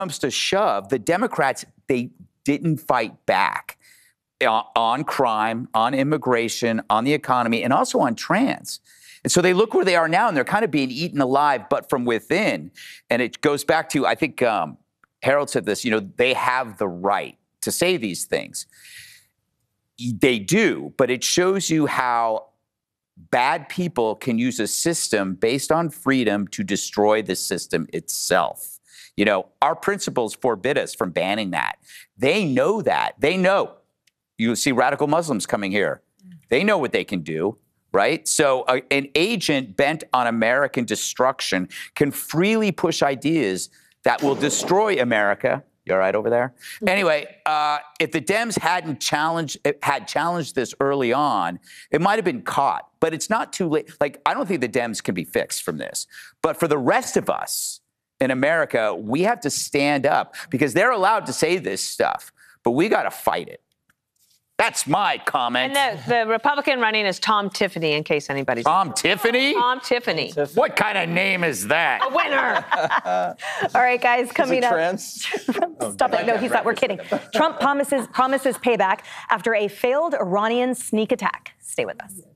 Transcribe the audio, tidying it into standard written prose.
comes to shove, the Democrats, they didn't fight back on crime, on immigration, on the economy, and also on trans. And so they look where they are now, and they're kind of being eaten alive, but from within. And it goes back to, I think Harold said this, they have the right to say these things. They do, but it shows you how bad people can use a system based on freedom to destroy the system itself. Our principles forbid us from banning that. They know that. They know. You see radical Muslims coming here. They know what they can do, right? So an agent bent on American destruction can freely push ideas that will destroy America. You all right over there? Anyway, if the Dems had challenged this early on, it might have been caught. But it's not too late. I don't think the Dems can be fixed from this. But for the rest of us in America, we have to stand up because they're allowed to say this stuff, but we got to fight it. That's my comment. And the Republican running is Tom Tiffany, in case anybody's... Tom Tiffany? Tom Tiffany. What kind of name is that? A winner. All right, guys, coming up... Trans? Stop it. No, he's not. We're kidding. Trump promises payback after a failed Iranian sneak attack. Stay with us.